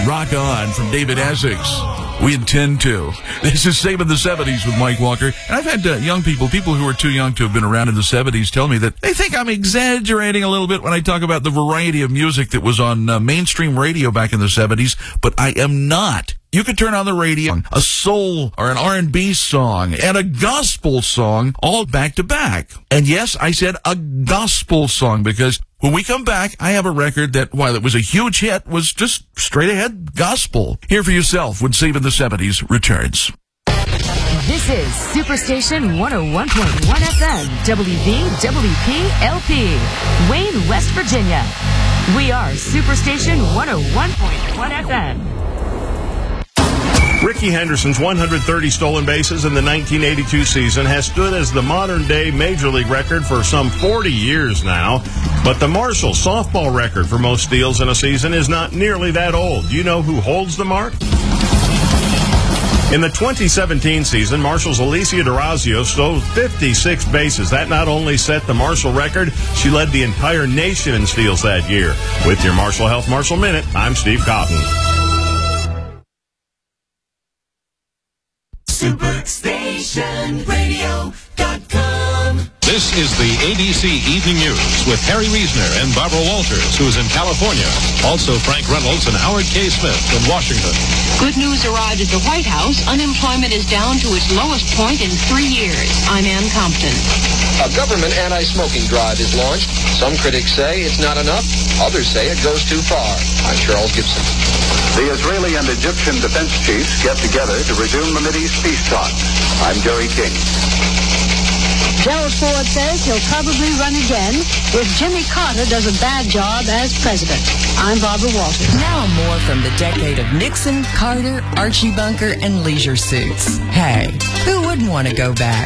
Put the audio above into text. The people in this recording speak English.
Rock On from David Essex. We intend to. This is Saving the 70s with Mike Walker. And I've had young people who are too young to have been around in the 70s, tell me that they think I'm exaggerating a little bit when I talk about the variety of music that was on mainstream radio back in the 70s, but I am not. You could turn on the radio, a soul or an R&B song and a gospel song all back to back. And yes, I said a gospel song because when we come back, I have a record that, while it was a huge hit, was just straight ahead gospel. Hear for yourself when Saving the 70s returns. This is Superstation 101.1 FM, WVWP LP, Wayne, West Virginia. We are Superstation 101.1 FM. Rickey Henderson's 130 stolen bases in the 1982 season has stood as the modern-day Major League record for some 40 years now. But the Marshall softball record for most steals in a season is not nearly that old. Do you know who holds the mark? In the 2017 season, Marshall's Alicia D'Orazio stole 56 bases. That not only set the Marshall record, she led the entire nation in steals that year. With your Marshall Health Marshall Minute, I'm Steve Cotton. SuperstationRadio.com. This is the ABC Evening News with Harry Reisner and Barbara Walters, who is in California. Also Frank Reynolds and Howard K. Smith in Washington. Good news arrived at the White House. Unemployment is down to its lowest point in 3 years. I'm Ann Compton. A government anti-smoking drive is launched. Some critics say it's not enough. Others say it goes too far. I'm Charles Gibson. The Israeli and Egyptian defense chiefs get together to resume the Mideast peace talks. I'm Jerry King. Gerald Ford says he'll probably run again if Jimmy Carter does a bad job as president. I'm Barbara Walters. Now more from the decade of Nixon, Carter, Archie Bunker, and leisure suits. Hey, who wouldn't want to go back?